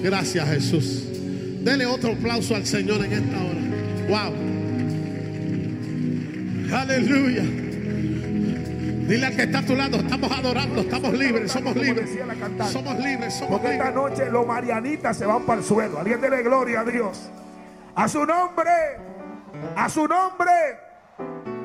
Gracias, Jesús. Dele otro aplauso al Señor en esta hora. Wow. Aleluya. Dile al que está a tu lado, estamos adorando, estamos libres, somos libres. Somos libres, somos porque libres. esta noche los marianitas se van para el suelo. Alguien dele gloria a Dios. A su nombre, a su nombre.